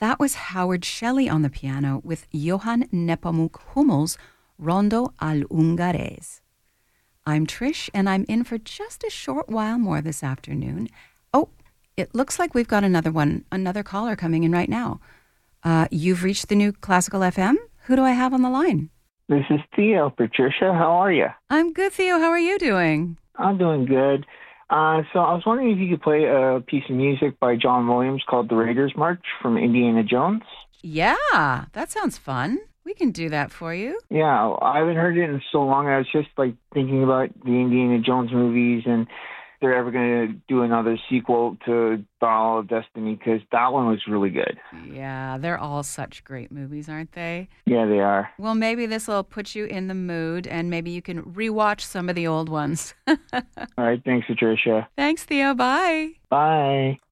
That was Howard Shelley on the piano with Johann Nepomuk Hummel's Rondo al Ungherese. I'm Trish, and I'm in for just a short while more this afternoon. Oh, it looks like we've got another caller coming in right now. You've reached the new Classical FM. Who do I have on the line? This is Theo. Patricia, how are you? I'm good, Theo. How are you doing? I'm doing good. So I was wondering if you could play a piece of music by John Williams called The Raiders March from Indiana Jones. Yeah, that sounds fun. We can do that for you. Yeah, I haven't heard it in so long. I was just thinking about the Indiana Jones movies and if they're ever going to do another sequel to Dial of Destiny, because that one was really good. Yeah, they're all such great movies, aren't they? Yeah, they are. Well, maybe this will put you in the mood, and maybe you can rewatch some of the old ones. All right, thanks, Patricia. Thanks, Theo. Bye. Bye.